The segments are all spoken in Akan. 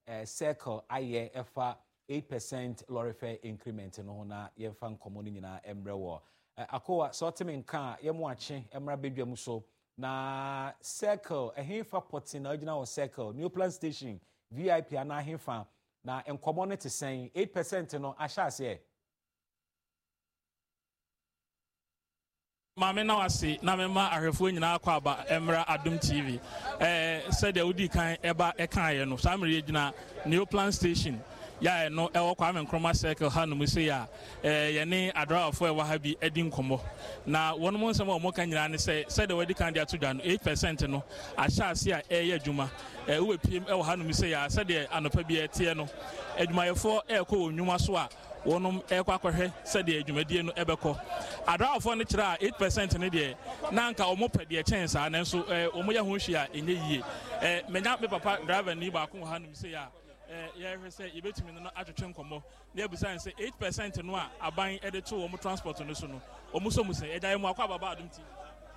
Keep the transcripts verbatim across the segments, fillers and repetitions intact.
uh, circle aye efa eight percent lorry fare increment no na yemfa nkomo ni nyina embre wo akowa sorting nka yemu ache emra bedwam so na circle ehefa potin na original circle new plan station V I P ana hefa na nkomo ne te sen eight percent no ahya ase Mame na wase na mema ahwefo nyina akwa aba Emra Adum T V eh said the udi kan eba e kan ye no samre gyina new plan station ya no e wo kwa menkroma circle ha no muse ya eh ye ne adrafo e wa ha bi edi nkomo na wono mo nsem o mo kan nyina ne say said the udi kan dia to dwa no eight percent no ahya ase a e ye adwuma eh wo piem e wo ha no muse ya said the anopa bi etie no adwumayefo e ko onwuma so a wonum e kwa kwahwe said the adwumadie no ebekọ adrafo ne kira eight percent ne de na nka omo pede chance a nanso eh omo ya ho hwia enye yie eh menya me papa driver ni ba ko ha no muse ya eh ye hwe say ibetumi no atwetwe nkomo na ebusan say eight percent no a aban e de to omo transport no so no omo so muse e dai mu akwa baba Adum T V.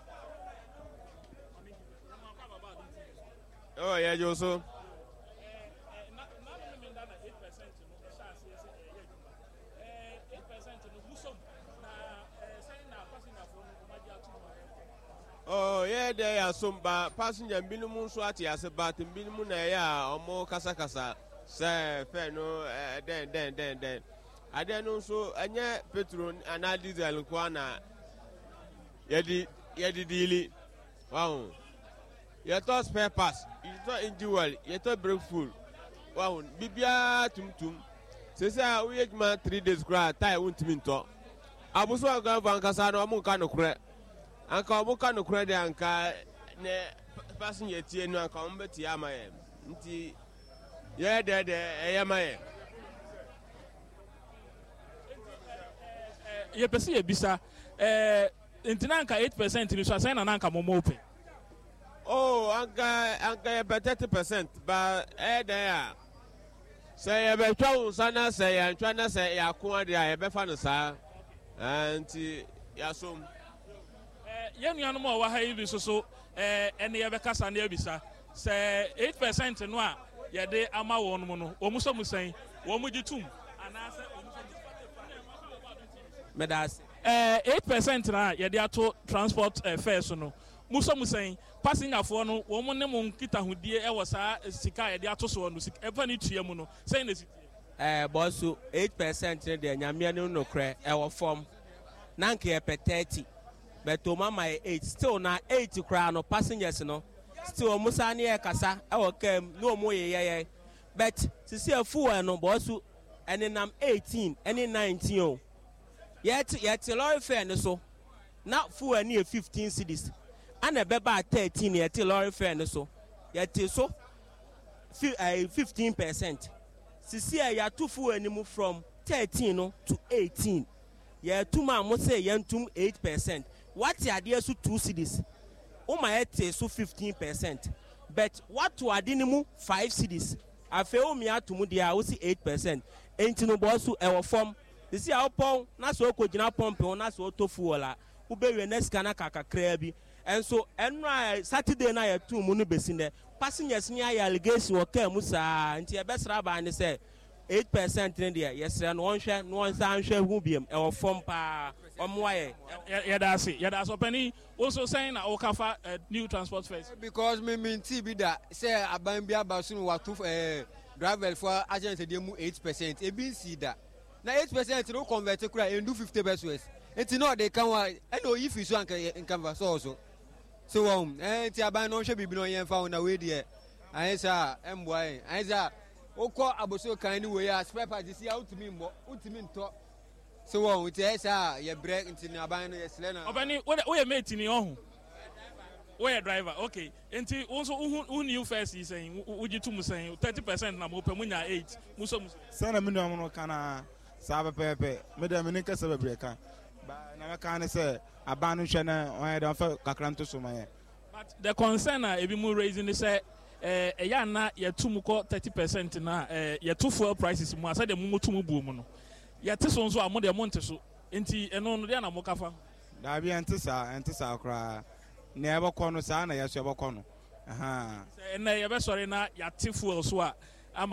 Oh yeah Joso Oh yeah, there are some passenger minimum so at yes, but minimum ya or more kasa kasa. Say fair no then then then then. I then also anya petrol and I diesel kwana. Yedi yedi deal. Wow. You thought spare pass. You thought engine well. You thought brake full. Wow. Bibia tum tum. Say say we man three days cry. Tie won't mean to. Abuso ga van kasa no mo kan no kure. Anka obuka no kure de anka ne passenger tie no anka ombeti amaye nti ye de de eyamaye ye pese ye bisa eh ntina anka eight percent ni so asan na anka momo open oh anka anka ye thirty percent ba eh de ya say ye be twa sana say ye twa na say ya ko ade ya be fa no sa nti ya som yenu yanu mo wa ha yi so so eh ene ye be kasa na ebisa say eight percent no a ye de ama won mu no o mu so mu san wo mu gitum ana se o mu so medas eh eight percent na ye de ato transport eh, fares no mu so mu san passenger fo no wo mu ne mu nkita hodie e wo sa sika ye de ato so no sika e pa ni tua mu no say na sika eh boss eight percent ne de nyame ne no kre e wo form na nke e thirty. But to mama eight still na eight kra no passengers no still musa ne e kasa e wo kam no mo ye ye but sisi afu no bosu ene nam eighteen ene nineteen o yet yet lorry fare ne so na fu ene fifteen cedis ana beba thirteen yet lorry fare ne so yet so fifteen percent sisi ya to fu ene mu from thirteen no to eighteen ye tuma mo say yentum eight percent. What are there so two cities? Oh my ete so fifteen percent. But what to adinimu five cities? I feel me at to mudia also eight percent. Ain't no boss who ever form. You see how pong na so ko jina pump on na so to fuola. Ube we next kana kaka krebi. And so enra Saturday na ya two munu besinde. Passengers ni allegation o ke musa nti e besra ba ne say eight percent in there. Yes, and one share, no one sound share who be a form pa or more. Yeah, that's it. Yeah, that's opening. Also saying that Okafa uh, new transport face. Because me mean T B that say Abambia Basun was two uh, driver for agents they move eight percent. A B C that. Now eight percent no convert to cry and do fifty pesos. It's not they can I know if you so in canvas also. So um and Tiaban no should be no found away there. I say M Y I say Oko aboso kan ni we ya spare parts see out to me mo ultimate to so won with esa ye break into na ban no ye sele na obani we ye mate ni ohun we ye driver okay enti wonso who new first is saying uji to mu saying thirty percent na mo pe munya eight muso muso sana me no no kana sa pepe me de me nka sa break kan ba na me kan say aban no hwe na on don fa kakranto so man. But the concern uh, ebi mu raising is say eh uh, ya na ye tum ko thirty percent na eh ye to fuel prices mu asa de mu tum bu mu no ye te so nso amo de mo nte so enti eno no de na mo kafa da bi ente sa ente sa kra na e bokọ no sa na ye so e bokọ no aha na ye be sori na ya te fuel so a